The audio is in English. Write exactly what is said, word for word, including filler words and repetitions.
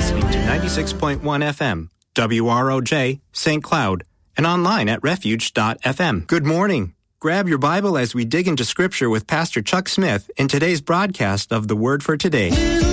listening to ninety-six point one F M, W R O J, Saint Cloud, and online at refuge dot f m. Good morning. Grab your Bible as we dig into Scripture with Pastor Chuck Smith in today's broadcast of The Word for Today.